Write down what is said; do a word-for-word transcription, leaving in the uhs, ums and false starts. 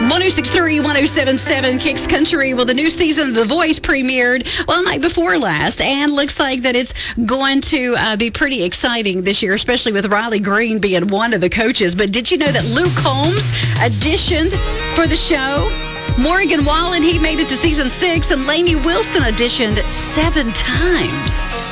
one oh six point three, one oh seven point seven Kicks Country. Well, the new season of The Voice premiered, well, night before last, and looks like that it's going to uh, be pretty exciting this year, especially with Riley Green being one of the coaches. But did you know that Luke Combs auditioned for the show? Morgan Wallen, he made it to season six, and Lainey Wilson auditioned seven times.